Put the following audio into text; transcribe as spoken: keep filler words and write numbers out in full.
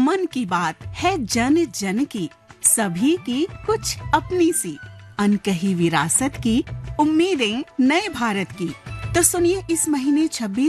मन की बात है जन जन की, सभी की कुछ अपनी सी, अनकही विरासत की, उम्मीदें नए भारत की। तो सुनिए इस महीने छब्बीस